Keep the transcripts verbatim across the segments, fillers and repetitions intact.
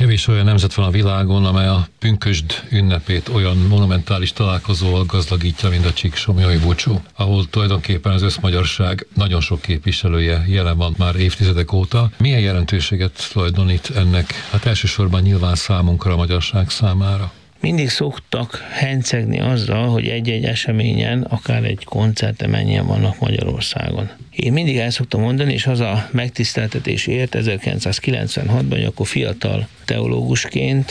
Kevés olyan nemzet van a világon, amely a pünkösd ünnepét olyan monumentális találkozóval gazdagítja, mint a Csíksomlyói búcsú, ahol tulajdonképpen az összmagyarság nagyon sok képviselője jelen van már évtizedek óta. Milyen jelentőséget tulajdonít ennek? Hát elsősorban nyilván számunkra, a magyarság számára. Mindig szoktak hencegni azzal, hogy egy-egy eseményen, akár egy koncerten mennyien vannak Magyarországon. Én mindig el szoktam mondani, és az a megtiszteltetés ért ezerkilencszázkilencvenhatban, hogy akkor fiatal teológusként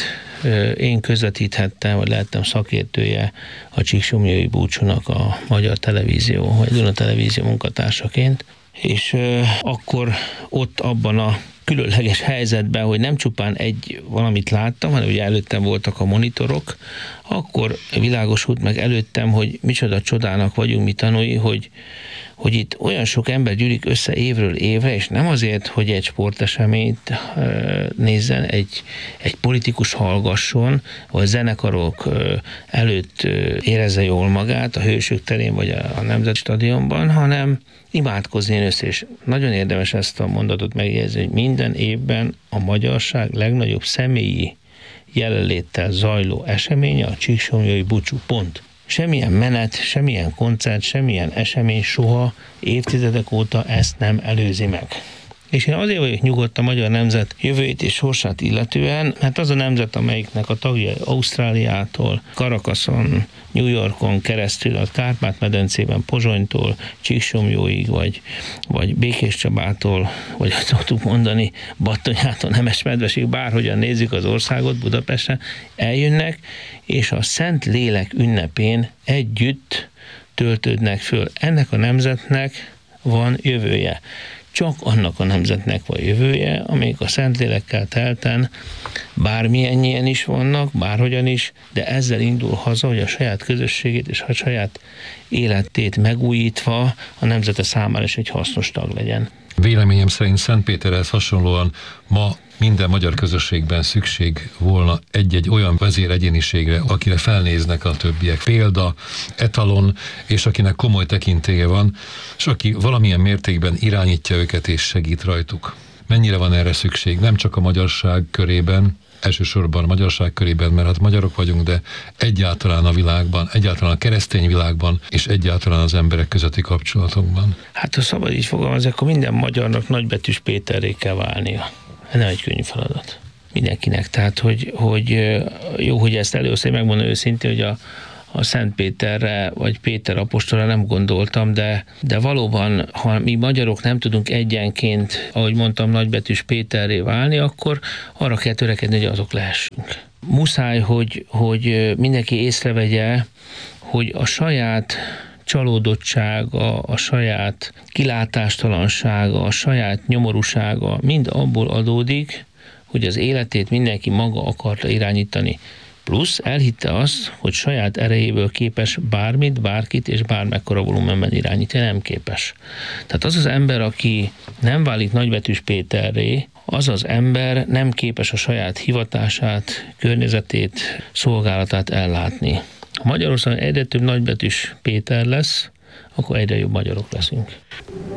én közvetíthettem, vagy lehettem szakértője a Csíksomlyói búcsúnak a Magyar Televízió, vagy Duna Televízió munkatársaként, és akkor ott abban a különleges helyzetben, hogy nem csupán egy valamit láttam, hanem ugye előttem voltak a monitorok, akkor világosult meg előttem, hogy micsoda csodának vagyunk mi tanúi, hogy, hogy itt olyan sok ember gyűlik össze évről évre, és nem azért, hogy egy sporteseményt nézzen, egy, egy politikus hallgasson, vagy zenekarok előtt érezze jól magát a Hősök terén, vagy a Nemzeti Stadionban, hanem imádkozni össze, és nagyon érdemes ezt a mondatot megjegyezni, hogy minden évben a magyarság legnagyobb személyi jelenléttel zajló eseménye a Csíksomlyói búcsú, pont. Semmilyen menet, semmilyen koncert, semmilyen esemény soha évtizedek óta ezt nem előzi meg. És én azért vagyok nyugodt a magyar nemzet jövőjét és sorsát illetően, mert az a nemzet, amelyiknek a tagjai Ausztráliától, Caracason, New Yorkon keresztül, a Kárpát-medencében, Pozsonytól, Csíksomlyóig, vagy, vagy Békéscsabától, vagy azt szoktuk mondani, Battonyától, Nemesmedvesig, bárhogyan nézzük az országot Budapesten, eljönnek, és a Szent Lélek ünnepén együtt töltődnek föl. Ennek a nemzetnek van jövője. Csak annak a nemzetnek van jövője, amelyik a Szentlélekkel telten bármilyennyien is vannak, bárhogyan is, de ezzel indul haza, hogy a saját közösségét és a saját életét megújítva a nemzete számára is egy hasznos tag legyen. Véleményem szerint Szentpéterhez hasonlóan ma minden magyar közösségben szükség volna egy-egy olyan vezéregyéniségre, akire felnéznek a többiek. Példa, etalon, és akinek komoly tekintélye van, és aki valamilyen mértékben irányítja őket és segít rajtuk. Mennyire van erre szükség? Nem csak a magyarság körében, elsősorban a magyarság körében, mert hát magyarok vagyunk, de egyáltalán a világban, egyáltalán a keresztény világban, és egyáltalán az emberek közötti kapcsolatokban. Hát ha szabad így fogalmazni, akkor minden magyarnak nagybetűs Péterré kell válnia. Ez nem egy könnyű feladat. Mindenkinek. Tehát, hogy, hogy jó, hogy ezt először megmondom őszintén, hogy a, a Szent Péterre, vagy Péter apostolra nem gondoltam, de, de valóban, ha mi magyarok nem tudunk egyenként, ahogy mondtam, nagybetűs Péterré válni, akkor arra kell törekedni, hogy azok lehessünk. Muszáj, hogy, hogy mindenki észrevegye, hogy a saját csalódottsága, a saját kilátástalansága, a saját nyomorúsága mind abból adódik, hogy az életét mindenki maga akarta irányítani. Plusz elhitte azt, hogy saját erejéből képes bármit, bárkit és bármekkora volumenben irányítani, nem képes. Tehát az az ember, aki nem válik nagybetűs Péterré, az az ember nem képes a saját hivatását, környezetét, szolgálatát ellátni. Ha Magyarországon egyre több nagybetűs Péter lesz, akkor egyre jobb magyarok leszünk.